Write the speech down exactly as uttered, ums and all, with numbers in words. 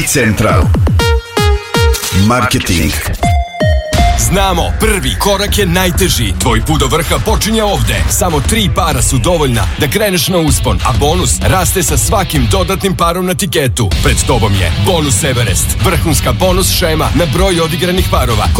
Central Marketing. Znamo, prvi korak je najteži. Tvoj put do vrha počinje ovde. Samo tri para su dovoljna da kreneš na uspon, a bonus raste sa svakim dodatnim parom na tiketu. Pred tobom je Bonus Everest, vrhunska bonus šema na broj odigranih parova.